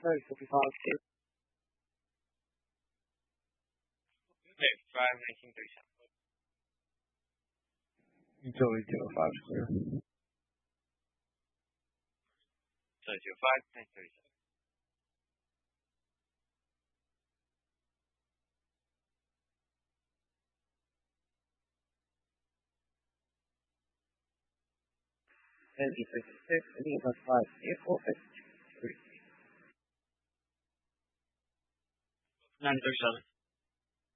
sorry, 45. Okay, 5, 1937. Utility 205 is clear. Utility 5, 1937. And E36, and E15, vehicle at 3. 937.